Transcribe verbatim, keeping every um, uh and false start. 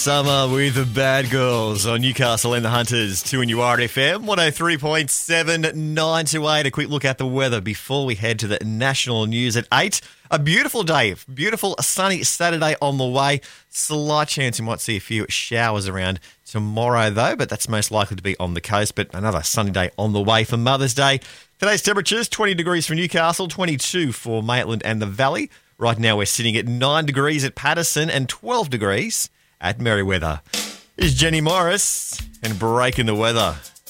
Summer with the Bad Girls on Newcastle and the Hunters, two in U R F M, one oh three point seven, nine to eight. A quick look at the weather before we head to the national news at eight. A beautiful day, beautiful sunny Saturday on the way. Slight chance you might see a few showers around tomorrow though, but that's most likely to be on the coast. But another sunny day on the way for Mother's Day. Today's temperatures, twenty degrees for Newcastle, twenty-two for Maitland and the Valley. Right now we're sitting at nine degrees at Patterson and twelve degrees at Merriweather. Here's Jenny Morris and Breaking the Weather.